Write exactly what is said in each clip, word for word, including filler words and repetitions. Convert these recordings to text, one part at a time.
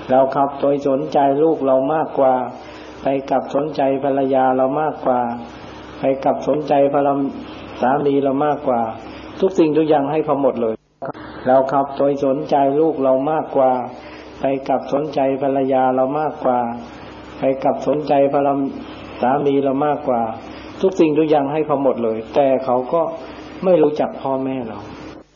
เราขับโดยสนใจลูกเรามากกว่าไปกับสนใจภรรยาเรามากกว่าไปกับสนใจภรรยาสามีเรามากกว่าทุกสิ่งทุกอย่างให้เขาหมดเลยเราขับโดยสนใจลูกเรามากกว่าไปกับสนใจภรรยาเรามากกว่าไปกับสนใจภรรยาสามีเรามากกว่าทุกสิ่งทุกอย่างให้เขาหมดเลยแต่เขาก็ไม่รู้จักพ่อแม่เรา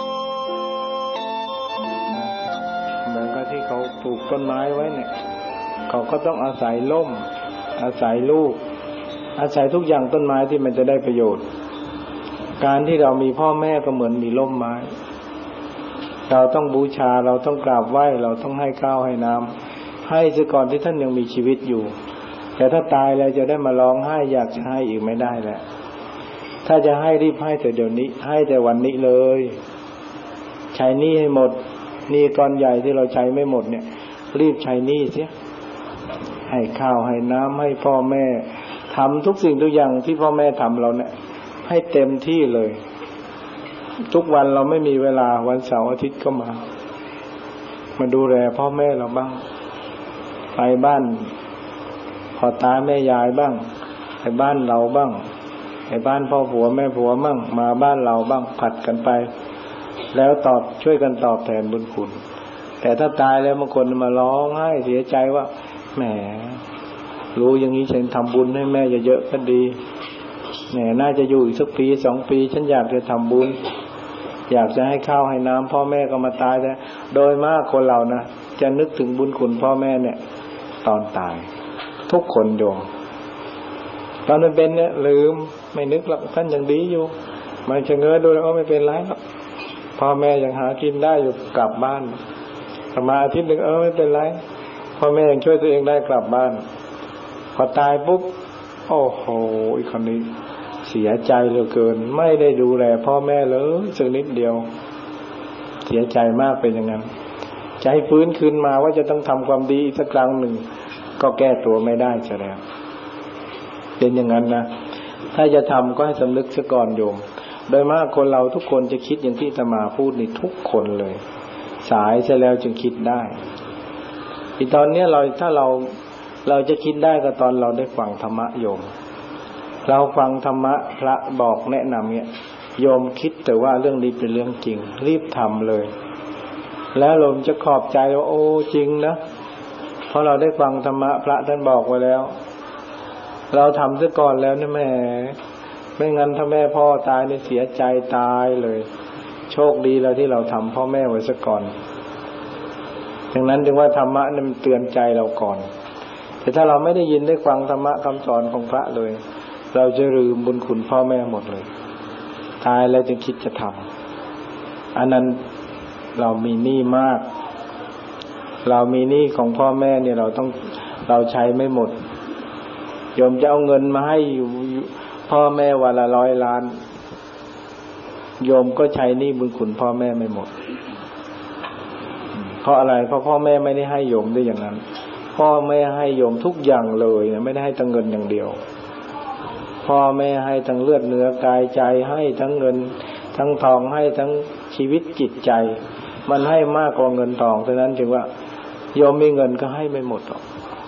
เหมือนกับที่เขาปลูกต้นไม้ไว้เนี่ยเขาก็ต้องอาศัยร่มอาศัยลูกอาศัยทุกอย่างต้นไม้ที่มันจะได้ประโยชน์การที่เรามีพ่อแม่ก็เหมือนมีร่มไม้เราต้องบูชาเราต้องกราบไหว้เราต้องให้ข้าวให้น้ำให้ซะก่อนที่ท่านยังมีชีวิตอยู่แต่ถ้าตายแล้วจะได้มาร้องไห้อยากจะให้อีกไม่ได้แล้วถ้าจะให้รีบให้แต่เดี๋ยวนี้ให้แต่วันนี้เลยใช้หนี้ให้หมดหนี้ก้อนใหญ่ที่เราใช้ไม่หมดเนี่ยรีบใช้หนี้เสียให้ข้าวให้น้ำให้พ่อแม่ทำทุกสิ่งทุกอย่างที่พ่อแม่ทำเราเนี่ยให้เต็มที่เลยทุกวันเราไม่มีเวลาวันเสาร์อาทิตย์ก็มามาดูแลพ่อแม่เราบ้างไปบ้านพ่อตาแม่ยายบ้างไปบ้านเราบ้างไปบ้านพ่อผัวแม่ผัวบ้างมาบ้านเราบ้างผัดกันไปแล้วตอบช่วยกันตอบแทนบุญคุณแต่ถ้าตายแล้วบางคนมาร้องไห้เสียใจว่าแหมรู้อย่างนี้ฉันทำบุญให้แม่เยอะๆก็ดีแหมน่าจะอยู่อีกสักปีสองปีฉันอยากจะทำบุญอยากจะให้ข้าวให้น้ำพ่อแม่ก็มาตายแล้วโดยมากคนเรานะจะนึกถึงบุญคุณพ่อแม่เนี่ยตอนตายทุกคนโยมตอนนั้นเป็นเนี่ยลืมไม่นึกหรอกท่านยังดีอยู่มันจะเงยดูแล้วก็ไม่เป็นไรหรอกพ่อแม่ยังหากินได้อยู่กลับบ้านมาอาทิตย์หนึ่งเออไม่เป็นไรพ่อแม่ยังช่วยตัวเองได้กลับบ้านพอตายปุ๊บโอ้โหอีกคนนี้เสียใจเหลือเกินไม่ได้ดูแลพ่อแม่เลยสักนิดเดียวเสียใจมากเป็นอย่างนั้นจะให้ฟื้นคืนมาว่าจะต้องทำความดีสักครั้งหนึ่งก็แก้ตัวไม่ได้จะแล้วเป็นอย่างนั้นนะถ้าจะทำก็ให้สำนึกซะก่อนโยมโดยมากคนเราทุกคนจะคิดอย่างที่อาตมาพูดนี่ทุกคนเลยสายซะแล้วจึงคิดได้อีตอนนี้เราถ้าเราเราจะคิดได้ก็ตอนเราได้ฟังธรรมะโยมเราฟังธรรมะพระบอกแนะนำเนี่ยโยมคิดแต่ว่าเรื่องนี้เป็นเรื่องจริงรีบทำเลยแล้วโยมจะขอบใจว่าโอ้จริงนะเพราะเราได้ฟังธรรมะพระท่านบอกไว้แล้วเราทำซะก่อนแล้วนี่แม่ไม่งั้นถ้าแม่พ่อตายเนี่ยเสียใจตายเลยโชคดีแล้วที่เราทำพ่อแม่ไว้ซะก่อนดังนั้นจึงว่าธรรมะนั้นมันเตือนใจเราก่อนแต่ถ้าเราไม่ได้ยินได้ฟังธรรมะคำสอนของพระเลยเราจะลืมบุญคุณพ่อแม่หมดเลยตายแล้วจึงคิดจะทำอันนั้นเรามีหนี้มากเรามีหนี้ของพ่อแม่เนี่ยเราต้องเราใช้ไม่หมดโยมจะเอาเงินมาให้พ่อแม่วันละร้อยล้านโยมก็ใช้หนี้บุญคุณพ่อแม่ไม่หมดเพราะอะไรเพราะพ่อแม่ไม่ได้ให้โยมได้อย่างนั้นพ่อแม่ให้โยมทุกอย่างเลยนะไม่ได้ให้แต่เงินอย่างเดียวพ่อแม่ให้ทั้งเลือดเนื้อกายใจให้ทั้งเงินทั้งทองให้ทั้งชีวิตจิตใจมันให้มากกว่าเงินทองฉะนั้นจึงว่าโยมมีเงินก็ให้ไม่หมดหรอก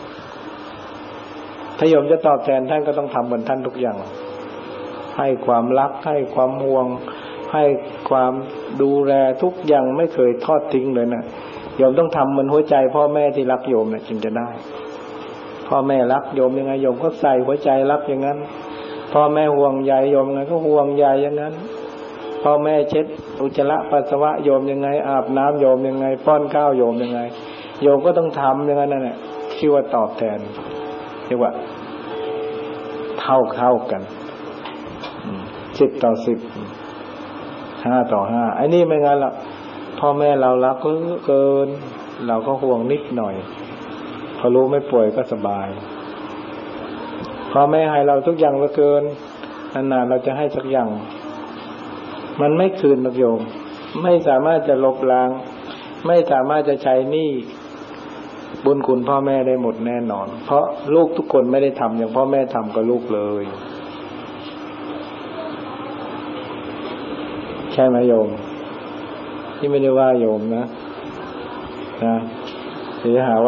ถ้าโยมจะตอบแทนท่านก็ต้องทำเหมือนท่านทุกอย่างให้ความรักให้ความห่วงให้ความดูแลทุกอย่างไม่เคยทอดทิ้งเลยนะโยมต้องทำเหมือนหัวใจพ่อแม่ที่รักโยมเนี่ยจึงจะได้พ่อแม่รักโยมยังไงโยมก็ใส่หัวใจรักอย่างนั้นพ่อแม่ห่วงใยโยมยังไงก็ห่วงใยอย่างนั้นพ่อแม่เช็ดอุจจาระปัสสาวะโยมยังไงอาบน้ำโยมยังไงป้อนข้าวโยมยังไงโยมก็ต้องทำอย่างนั้นนั่นแหละชื่อว่าตอบแทนเรียกว่าเท่าเท่ากันสิบต่อสิบห้าต่อห้าไอ้นี่ไม่งั้นหรอกพ่อแม่เรารักเกินเราก็ห่วงนิดหน่อยพอรู้ไม่ป่วยก็สบายพ่อแม่ให้เราทุกอย่างเหลือเกินนานๆเราจะให้สักอย่างมันไม่คืนหรอกโยมไม่สามารถจะลบล้างไม่สามารถจะใช้หนี้บุญคุณพ่อแม่ได้หมดแน่นอนเพราะลูกทุกคนไม่ได้ทำอย่างพ่อแม่ทำกับลูกเลยใช่ไหมโยมที่ไม่ได้ว่าโยมนะนะเดี๋ยวหาว่า